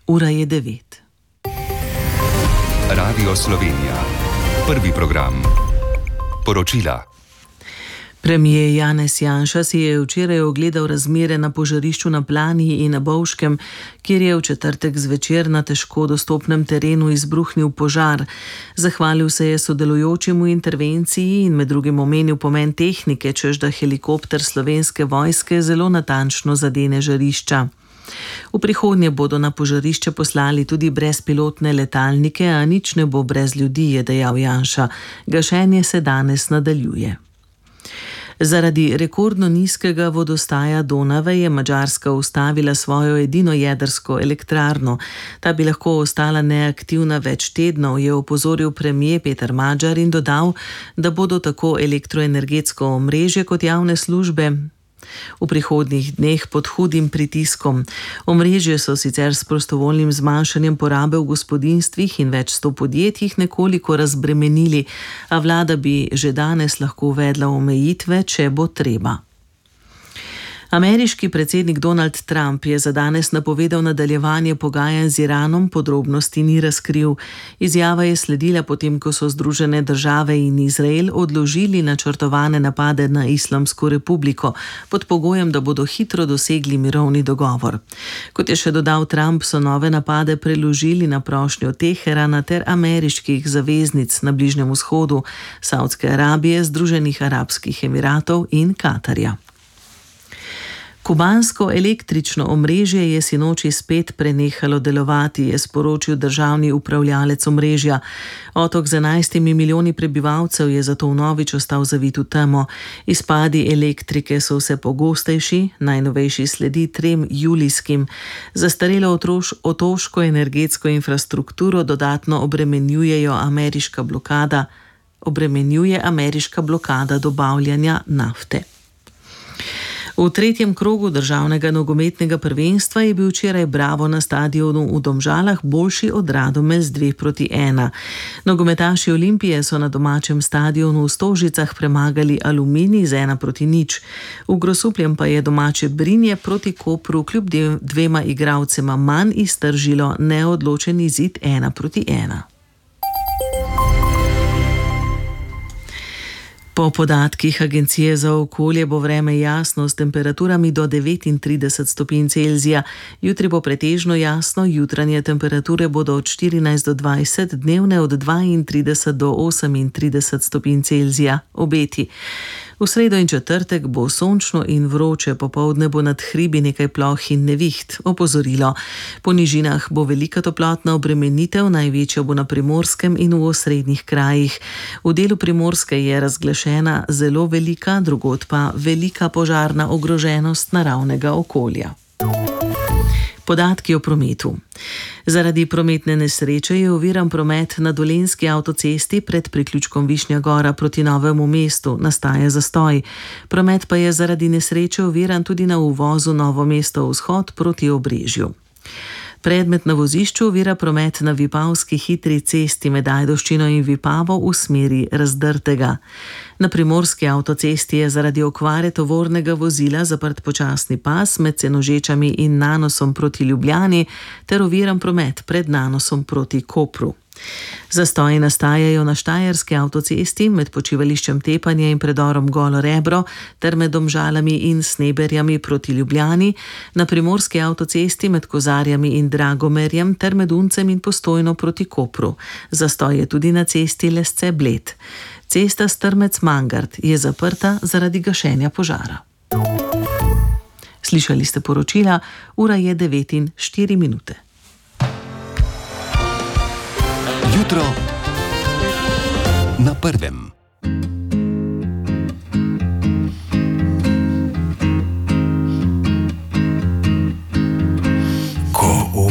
Ura je 9. Radio Slovenija. Prvi program. Poročila. Premijer Janez Janša si je včeraj ogledal razmere na požarišču na Plani in na Bovškem, kjer je v četrtek zvečer na težko dostopnem terenu izbruhnil požar. Zahvalil se je sodelujočim v intervenciji in med drugim omenil pomen tehnike, češ da helikopter Slovenske vojske zelo natančno zadene žarišča. V prihodnje bodo na požarišče poslali tudi brezpilotne letalnike, a nič ne bo brez ljudi, je dejal Janša. Gašenje se danes nadaljuje. Zaradi rekordno nizkega vodostaja Donave je Madžarska ustavila svojo edino jedrsko elektrarno. Ta bi lahko ostala neaktivna več tednov, je opozoril premier Peter Magyar in dodal, da bodo tako elektroenergetsko omrežje kot javne službe v prihodnjih dneh pod hudim pritiskom. Omrežje so sicer s prostovoljnim zmanjšanjem porabe v gospodinjstvih in več 100 podjetjih nekoliko razbremenili, a vlada bi že danes lahko uvedla omejitve, če bo treba. Ameriški predsednik Donald Trump je za danes napovedal nadaljevanje pogajanj z Iranom, podrobnosti ni razkril. Izjava je sledila potem, ko so Združene države in Izrael odložili načrtovane napade na Islamsko republiko, pod pogojem, da bodo hitro dosegli mirovni dogovor. Kot je še dodal Trump, so nove napade preložili na prošnjo Teherana ter ameriških zaveznic na Bližnjem vzhodu, Savdske Arabije, Združenih arabskih emiratov in Katarja. Kubansko električno omrežje je sinoči spet prenehalo delovati, je sporočil državni upravljalec omrežja. Otok z 11 milijoni prebivalcev je zato vnovič ostal zavit v temo. Izpadi elektrike so vse pogostejši, najnovejši sledi 3 julijskim. Zastarelo otoško energetsko infrastrukturo dodatno obremenjuje ameriška blokada dobavljanja nafte. V tretjem krogu državnega nogometnega prvenstva je bil včeraj Bravo na stadionu v Domžalah boljši od Radome z 2-1. Nogometaši Olimpije so na domačem stadionu v Stožicah premagali Aluminij z 1-0. V Grosupljem pa je domače Brinje proti Kopru kljub dvema igralcema manj iztržilo neodločen izid 1-1. Po podatkih Agencije za okolje bo vreme jasno s temperaturami do 39 stopinj Celzija. Jutri bo pretežno jasno, jutranje temperature bodo od 14 do 20, dnevne od 32 do 38 stopinj Celzija. Obeti. V sredo in četrtek bo sončno in vroče, popoldne bo nad hribi nekaj ploh in neviht. Opozorilo. Po nižinah bo velika toplotna obremenitev, največja bo na Primorskem in v osrednjih krajih. V delu Primorske je razglašena zelo velika, drugod pa velika požarna ogroženost naravnega okolja. Podatki o prometu. Zaradi prometne nesreče je oviran promet na Dolenjski avtocesti pred priključkom Višnja Gora proti Novemu mestu, nastaja zastoj. Promet pa je zaradi nesreče oviran tudi na uvozu Novo mesto vzhod proti Obrežju. Predmet na vozišču ovira promet na Vipavski hitri cesti med Ajdovščino in Vipavo v smeri Razdrtega. Na Primorski avtocesti je zaradi okvare tovornega vozila zaprt počasni pas med Senožečami in Nanosom proti Ljubljani ter oviran promet pred Nanosom proti Kopru. Zastoji nastajajo na Štajerski avtocesti med počivališčem Tepanje in predorom Golo Rebro ter med Domžalami in Sneberjami proti Ljubljani, na Primorski avtocesti med Kozarjami in Dragomerjem ter med Uncem in Postojno proti Kopru. Zastoj je tudi na cesti Lesce-Bled. Cesta Strmec-Mangart je zaprta zaradi gašenja požara. Slišali ste poročila, ura je 9:04. Jutro na prvem.